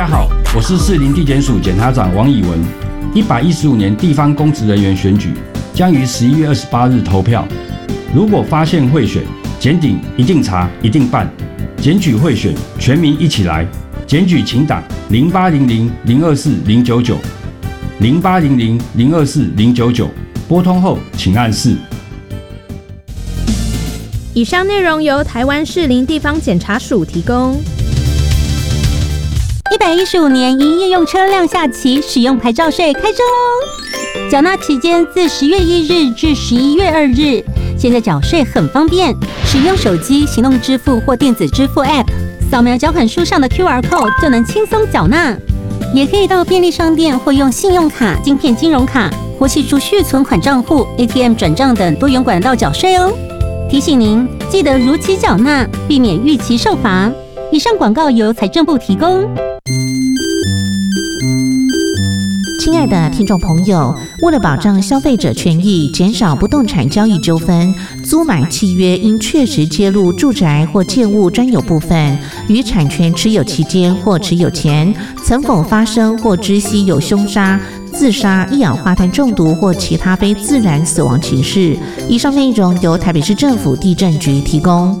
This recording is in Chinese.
大家好，我是士林地检署检察长王以文。115年地方公职人员选举将于11月28日投票。如果发现贿选，检警一定查，一定办。检举贿选，全民一起来。检举请打0800-024-099 0800-024-099，拨通后请按4。 以上内容由台湾士林地方检察署提供。 115年营业用车辆下期使用牌照税开征喽！缴纳期间自10月1日至11月2日。现在缴税很方便，使用手机行动支付或电子支付 App， 扫描缴款书上的 QR Code 就能轻松缴纳。也可以到便利商店或用信用卡、晶片金融卡或系储蓄存款账户、ATM 转账等多元管道缴税哦。提醒您，记得如期缴纳，避免逾期受罚。以上广告由财政部提供。 亲爱的听众朋友，为了保障消费者权益，减少不动产交易纠纷，租买契约应确实揭露住宅或建物专有部分，于产权持有期间或持有前，曾否发生或知悉有凶杀、自杀、一氧化碳中毒或其他非自然死亡情事。以上内容由台北市政府地政局提供。